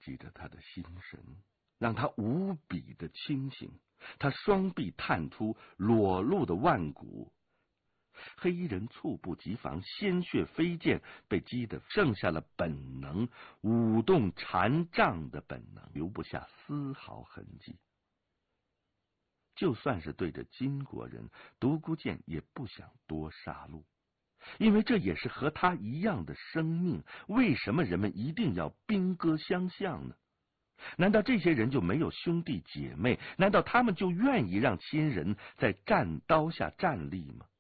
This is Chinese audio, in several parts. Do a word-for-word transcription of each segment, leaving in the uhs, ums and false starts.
击着他的心神，让他无比的清醒。他双臂探出，裸露的腕骨。黑衣人猝不及防，鲜血飞溅，被击得剩下了本能，舞动禅杖的本能，留不下丝毫痕迹。就算是对着金国人，独孤剑也不想多杀戮，因为这也是和他一样的生命。为什么人们一定要兵戈相向呢？难道这些人就没有兄弟姐妹？难道他们就愿意让亲人在战刀下站立吗？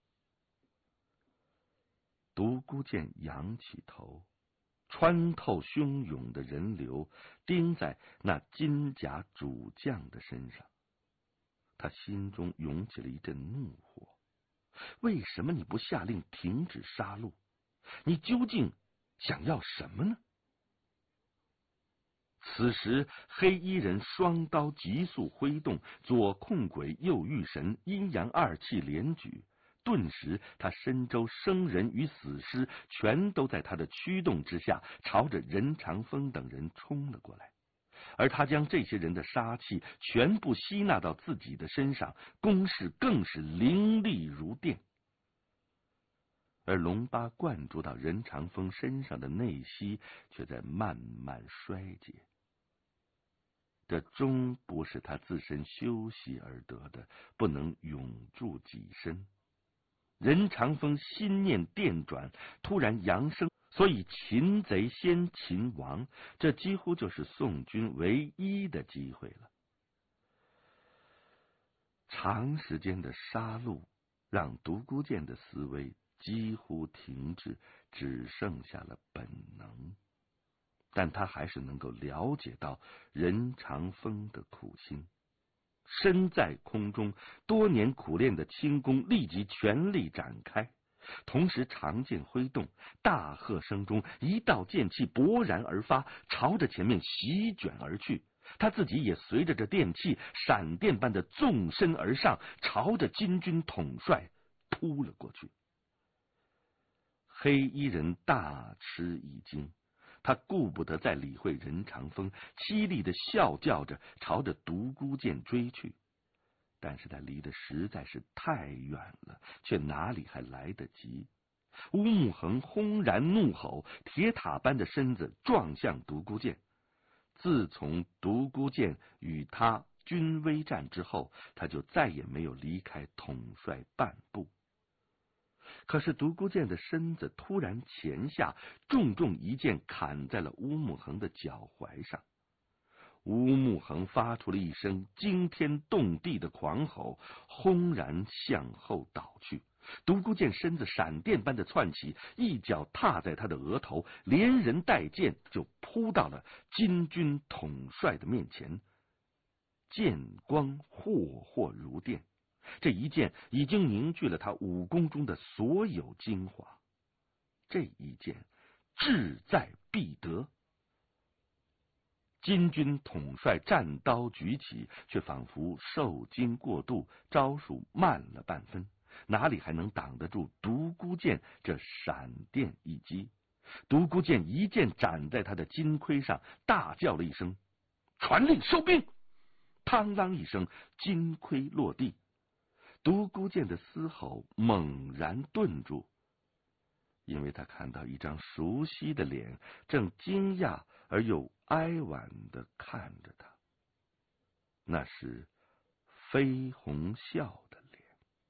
独孤剑仰起头，穿透汹涌的人流，钉在那金甲主将的身上。他心中涌起了一阵怒火。为什么你不下令停止杀戮？你究竟想要什么呢？此时，黑衣人双刀急速挥动，左控鬼，右御神，阴阳二气连举。顿时，他身周生人与死尸全都在他的驱动之下，朝着任长风等人冲了过来。而他将这些人的杀气全部吸纳到自己的身上，攻势更是凌厉如电。而龙八灌注到任长风身上的内息却在慢慢衰竭。这终不是他自身休息而得的，不能永驻己身。任长风心念电转，突然扬声，所以擒贼先擒王，这几乎就是宋军唯一的机会了。长时间的杀戮让独孤剑的思维几乎停滞，只剩下了本能。但他还是能够了解到任长风的苦心。身在空中，多年苦练的轻功立即全力展开，同时长剑挥动，大喝声中，一道剑气勃然而发，朝着前面席卷而去。他自己也随着这电气闪电般的纵身而上，朝着金军统帅扑了过去。黑衣人大吃一惊，他顾不得再理会任长风，凄厉的笑叫着朝着独孤剑追去。但是他离得实在是太远了，却哪里还来得及。乌木恒轰然怒吼，铁塔般的身子撞向独孤剑。自从独孤剑与他军威战之后，他就再也没有离开统帅半步。可是独孤剑的身子突然前下，重重一剑砍在了乌木恒的脚踝上。乌木恒发出了一声惊天动地的狂吼，轰然向后倒去。独孤剑身子闪电般的窜起，一脚踏在他的额头，连人带剑就扑到了金军统帅的面前。剑光霍霍如电，这一剑已经凝聚了他武功中的所有精华。这一剑志在必得。金军统帅战刀举起，却仿佛受惊过度，招数慢了半分，哪里还能挡得住独孤剑这闪电一击？独孤剑一剑斩在他的金盔上，大叫了一声：“传令收兵！”嘡啷一声，金盔落地。独孤剑的嘶吼猛然顿住，因为他看到一张熟悉的脸正惊讶而又哀婉地看着他，那是飞鸿啸的脸。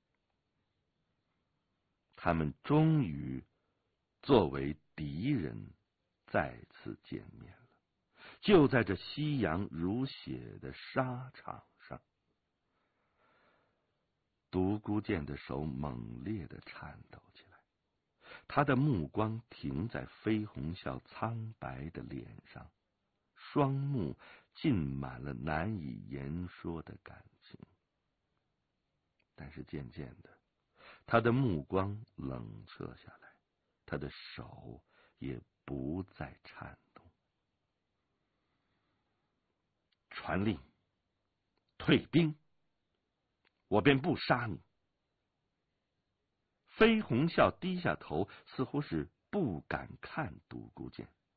他们终于作为敌人再次见面了，就在这夕阳如血的沙场上。独孤剑的手猛烈地颤抖起来，他的目光停在飞鸿啸苍白的脸上，双目浸满了难以言说的感情。但是渐渐的，他的目光冷彻下来，他的手也不再颤动。传令，退兵，我便不杀你。飞鸿啸低下头，似乎是不敢看独孤剑。